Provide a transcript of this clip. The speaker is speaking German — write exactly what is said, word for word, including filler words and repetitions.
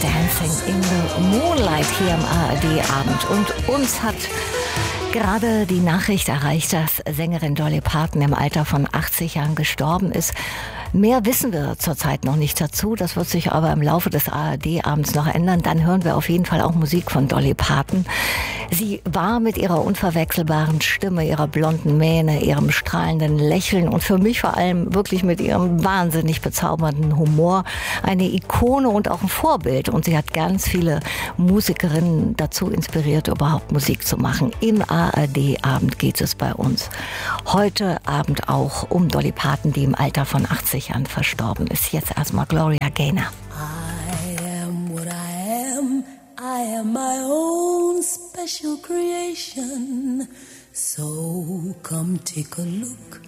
Dancing in the Moonlight hier im A R D-Abend. Und uns hat gerade die Nachricht erreicht, dass Sängerin Dolly Parton im Alter von achtzig Jahren gestorben ist. Mehr wissen wir zurzeit noch nicht dazu. Das wird sich aber im Laufe des A R D-Abends noch ändern. Dann hören wir auf jeden Fall auch Musik von Dolly Parton. Sie war mit ihrer unverwechselbaren Stimme, ihrer blonden Mähne, ihrem strahlenden Lächeln und für mich vor allem wirklich mit ihrem wahnsinnig bezaubernden Humor eine Ikone und auch ein Vorbild. Und sie hat ganz viele Musikerinnen dazu inspiriert, überhaupt Musik zu machen. Im A R D-Abend geht es bei uns heute Abend auch um Dolly Parton, die im Alter von achtzig Jahren verstorben ist. Jetzt erstmal Gloria Gaynor. I am what I am. I am my own special creation. So come take a look